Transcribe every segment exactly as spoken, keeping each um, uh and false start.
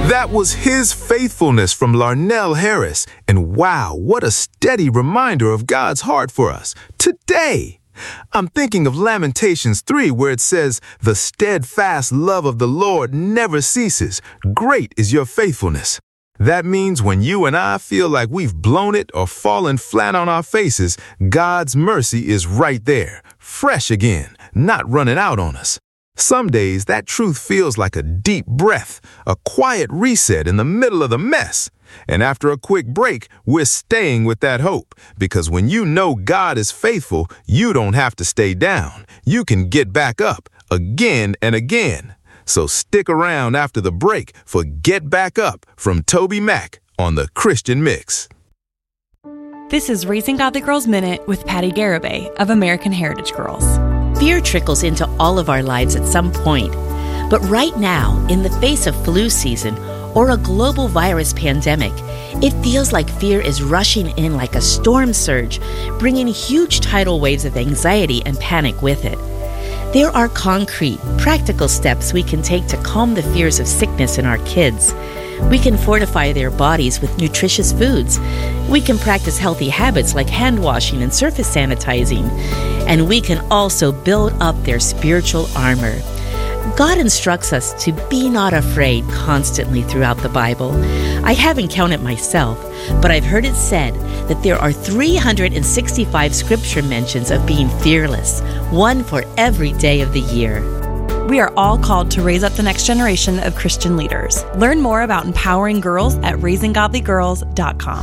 That was His Faithfulness from Larnell Harris. And wow, what a steady reminder of God's heart for us today. I'm thinking of Lamentations three, where it says, "The steadfast love of the Lord never ceases. Great is your faithfulness." That means when you and I feel like we've blown it or fallen flat on our faces, God's mercy is right there, fresh again, not running out on us. Some days that truth feels like a deep breath, a quiet reset in the middle of the mess. And after a quick break, we're staying with that hope, because when you know God is faithful, you don't have to stay down. You can get back up again and again. So stick around after the break for Get Back Up from Toby Mac on the Christian Mix. This is Raising Godly Girls Minute with Patty Garibay of American Heritage Girls. Fear trickles into all of our lives at some point. But right now, in the face of flu season or a global virus pandemic, it feels like fear is rushing in like a storm surge, bringing huge tidal waves of anxiety and panic with it. There are concrete, practical steps we can take to calm the fears of sickness in our kids. We can fortify their bodies with nutritious foods. We can practice healthy habits like hand washing and surface sanitizing. And we can also build up their spiritual armor. God instructs us to be not afraid constantly throughout the Bible. I haven't counted myself, but I've heard it said that there are three hundred sixty-five scripture mentions of being fearless, one for every day of the year. We are all called to raise up the next generation of Christian leaders. Learn more about empowering girls at raising godly girls dot com.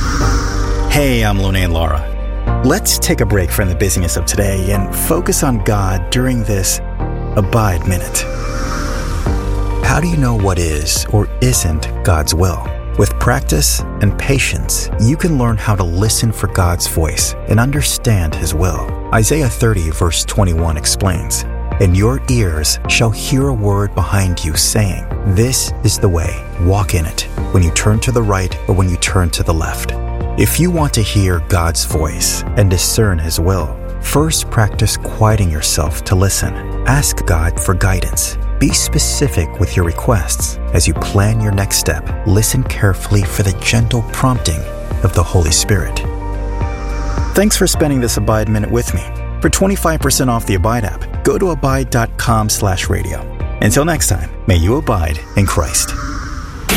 Hey, I'm Lone and Laura. Let's take a break from the busyness of today and focus on God during this Abide Minute. How do you know what is or isn't God's will? With practice and patience, you can learn how to listen for God's voice and understand His will. Isaiah thirty, verse twenty-one explains, "And your ears shall hear a word behind you saying, 'This is the way, walk in it,' when you turn to the right or when you turn to the left." If you want to hear God's voice and discern His will, first practice quieting yourself to listen. Ask God for guidance. Be specific with your requests. As you plan your next step, listen carefully for the gentle prompting of the Holy Spirit. Thanks for spending this Abide Minute with me. For twenty-five percent off the Abide app, go to abide dot com slash radio. Until next time, may you abide in Christ.